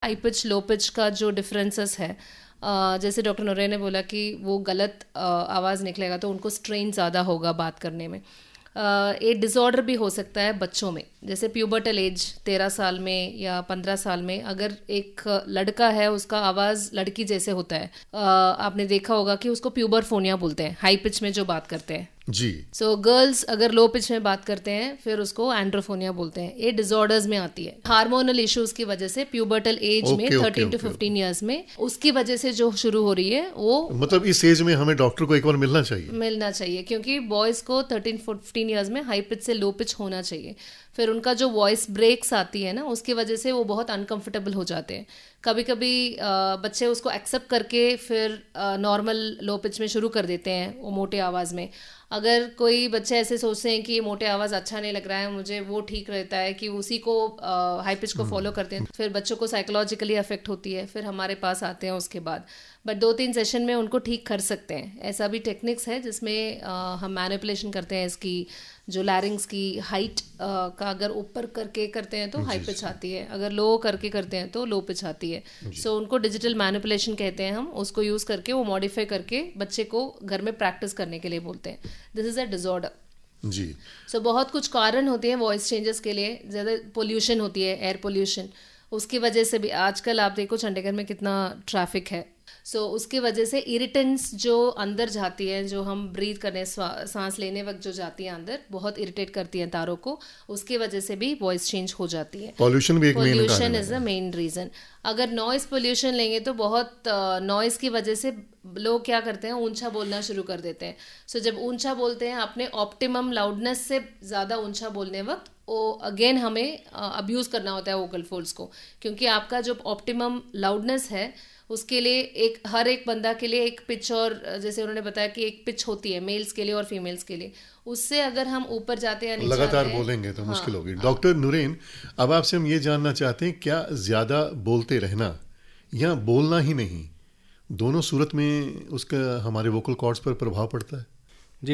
High pitch low pitch का जो differences है, जैसे डॉक्टर नूरे ने बोला कि वो गलत आवाज़ निकलेगा तो उनको स्ट्रेन ज़्यादा होगा बात करने में। एक डिसऑर्डर भी हो सकता है बच्चों में, जैसे प्यूबर्टल एज 13 साल में या 15 साल में अगर एक लड़का है उसका आवाज़ लड़की जैसे होता है, आपने देखा होगा कि उसको प्यूबरफोनिया बोलते हैं, हाई पिच में जो बात करते हैं जी। सो गर्ल्स अगर लो पिच में बात करते हैं फिर उसको एंड्रोफोनिया बोलते हैं। ये डिसऑर्डर्स में आती है हार्मोनल इश्यूज की वजह से, प्यूबर्टल एज में 13 to 15 ईयर्स में, उसकी वजह से जो शुरू हो रही है वो, मतलब इस एज में हमें डॉक्टर को एक बार मिलना चाहिए क्योंकि बॉयज को 13-15 ईयर्स में हाई पिच से लो पिच होना चाहिए। फिर उनका जो वॉइस ब्रेक्स आती है ना, उसकी वजह से वो बहुत अनकंफर्टेबल हो जाते हैं। कभी कभी बच्चे उसको एक्सेप्ट करके फिर नॉर्मल लो पिच में शुरू कर देते हैं वो मोटे आवाज़ में। अगर कोई बच्चे ऐसे सोचते हैं कि ये मोटे आवाज़ अच्छा नहीं लग रहा है मुझे, वो ठीक रहता है कि उसी को हाई पिच को फॉलो करते हैं, फिर बच्चों को साइकोलॉजिकली अफेक्ट होती है, फिर हमारे पास आते हैं उसके बाद। बट 2-3 सेशन में उनको ठीक कर सकते हैं। ऐसा भी टेक्निक्स है जिसमें हम मैनिपुलेशन करते हैं इसकी, जो लैरिंग्स की हाइट का अगर ऊपर करके करते हैं तो हाई पिच आती है, अगर लो करके करते हैं तो लो पिच आती है। सो उनको डिजिटल मैनिपुलेशन कहते हैं हम, उसको यूज़ करके वो मॉडिफाई करके बच्चे को घर में प्रैक्टिस करने के लिए बोलते हैं। दिस इज़ अ डिसऑर्डर जी। सो बहुत कुछ कारण होते हैं वॉइस चेंजेस के लिए। ज़्यादा पोल्यूशन होती है, एयर पोल्यूशन, उसकी वजह से भी आजकल आप देखो चंडीगढ़ में कितना ट्रैफिक है। सो उसकी वजह से इरिटेंट्स जो अंदर जाती है, जो हम ब्रीथ करने सांस लेने वक्त जो जाती है अंदर, बहुत इरिटेट करती हैं तारों को, उसकी वजह से भी वॉइस चेंज हो जाती है। पॉल्यूशन भी एक मेन कारण है। Pollution is the main reason. अगर नॉइस पॉल्यूशन लेंगे तो बहुत नॉइस की वजह से लोग क्या करते हैं, ऊंचा बोलना शुरू कर देते हैं। सो जब ऊंचा बोलते हैं अपने ऑप्टिमम लाउडनेस से ज़्यादा ऊंचा बोलने वक्त, वो अगेन हमें अब्यूज करना होता है वोकल फोल्ड्स को, क्योंकि आपका जो ऑप्टिमम लाउडनेस है उसके लिए हर एक बंदा के लिए एक पिच, और जैसे उन्होंने बताया कि एक पिच होती है मेल्स के लिए और फीमेल्स के लिए, उससे अगर हम ऊपर जाते हैं लगातार बोलेंगे तो मुश्किल होगी। डॉक्टर नूरेन, अब आपसे हम ये जानना चाहते हैं, क्या ज़्यादा बोलते रहना या बोलना ही नहीं, दोनों सूरत में उसका हमारे वोकल कॉर्ड्स पर प्रभाव पड़ता है? जी,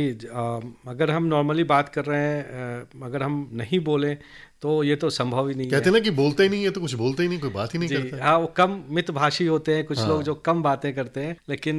अगर हम नॉर्मली बात कर रहे हैं, अगर हम नहीं बोलें तो ये तो संभव ही नहीं है। कहते हैं ना कि बोलते ही नहीं है तो कुछ बोलते ही नहीं, कोई बात ही नहीं करता है। हाँ, वो कम मितभाषी होते हैं कुछ लोग जो कम बातें करते हैं, लेकिन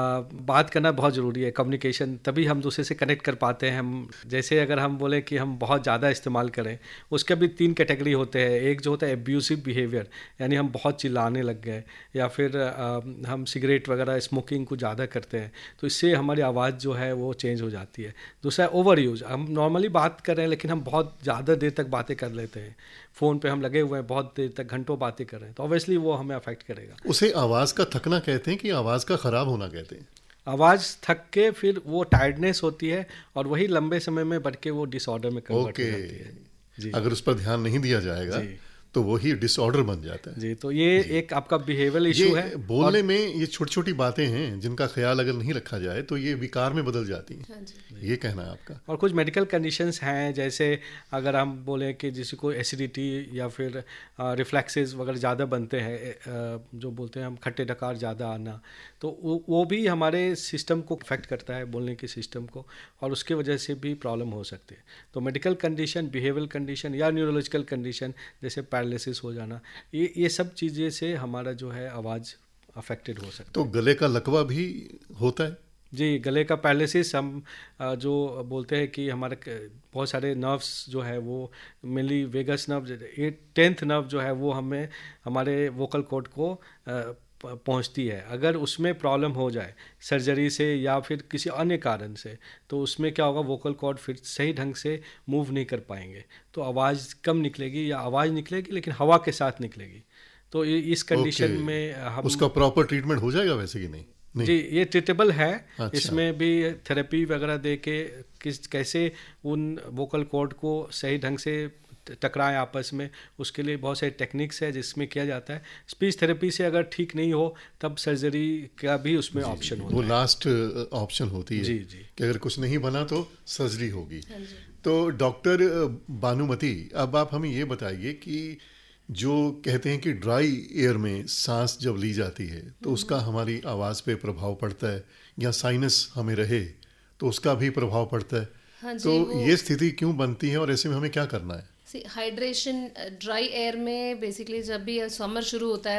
बात करना बहुत ज़रूरी है, कम्युनिकेशन, तभी हम दूसरे से कनेक्ट कर पाते हैं। हम जैसे अगर हम बोले कि हम बहुत ज़्यादा इस्तेमाल करें, उसके भी 3 कैटेगरी होते हैं। एक जो होता है एब्यूसिव बिहेवियर, यानी हम बहुत चिल्लाने लग गए, या फिर हम सिगरेट वगैरह स्मोकिंग को ज़्यादा करते हैं, तो इससे हमारी आवाज़ जो है वो चेंज हो जाती है। दूसरा ओवर यूज, हम नॉर्मली बात कर रहे हैं लेकिन हम बहुत ज़्यादा देर तक बातें कर लेते हैं, फ़ोन पे हम लगे हुए हैं, बहुत देर तक घंटों बातें कर रहे हैं, तो ऑब्वियसली वो हमें अफेक्ट करेगा। उसे आवाज़ का थकना कहते हैं कि आवाज़ का ख़राब होना कहते हैं? आवाज़ थक के फिर वो टायर्डनेस होती है और वही लंबे समय में बढ़ के वो डिसऑर्डर में कन्वर्ट हो जाती है। जी, अगर उस पर ध्यान नहीं दिया जाएगा तो वही डिसऑर्डर बन जाता है। जी, तो ये एक आपका बिहेवियरल इशू है। बोलने में ये छोटी छोटी बातें हैं जिनका ख्याल अगर नहीं रखा जाए तो ये विकार में बदल जाती हैं। ये कहना है आपका। और कुछ मेडिकल कंडीशंस हैं, जैसे अगर हम बोलें कि जिसी को एसिडिटी या फिर रिफ्लेक्सेस वगैरह ज़्यादा बनते हैं, जो बोलते हैं हम खट्टे डकार ज़्यादा आना, तो वो भी हमारे सिस्टम को इफेक्ट करता है, बोलने के सिस्टम को, और उसकी वजह से भी प्रॉब्लम हो सकती है। तो मेडिकल कंडीशन, बिहेवियरल कंडीशन या न्यूरोलॉजिकल कंडीशन जैसे पैरालिसिस हो जाना, ये सब चीज़ें से हमारा जो है आवाज़ अफेक्टेड हो सकता है। तो गले का लकवा भी होता है? जी, गले का पैरालिसिस हम जो बोलते हैं कि हमारे बहुत सारे नर्व्स जो है वो mainly vagus nerve, 10th nerve जो है वो हमें हमारे वोकल कॉर्ड को पहुंचती है। अगर उसमें प्रॉब्लम हो जाए सर्जरी से या फिर किसी अन्य कारण से, तो उसमें क्या होगा, वोकल कॉर्ड फिर सही ढंग से मूव नहीं कर पाएंगे, तो आवाज़ कम निकलेगी, या आवाज़ निकलेगी लेकिन हवा के साथ निकलेगी। तो इस कंडीशन में हम उसका प्रॉपर ट्रीटमेंट हो जाएगा वैसे कि नहीं? जी, ये ट्रीटेबल है। अच्छा। इसमें भी थेरेपी वगैरह दे के कैसे उन वोकल कॉर्ड को सही ढंग से टकराएं आपस में, उसके लिए बहुत सारी टेक्निक्स है जिसमें किया जाता है। स्पीच थेरेपी से अगर ठीक नहीं हो तब सर्जरी का भी उसमें ऑप्शन होता है। वो लास्ट ऑप्शन होती है। जी जी, कि अगर कुछ नहीं बना तो सर्जरी होगी। तो डॉक्टर भानुमति, अब आप हमें ये बताइए कि जो कहते हैं कि ड्राई एयर में सांस जब ली जाती है तो उसका हमारी आवाज़ पे प्रभाव पड़ता है, या साइनस हमें रहे तो उसका भी प्रभाव पड़ता है। हाँ जी, तो ये स्थिति क्यों बनती है और ऐसे में हमें क्या करना है? हाइड्रेशन ड्राई एयर में बेसिकली जब भी समर शुरू होता है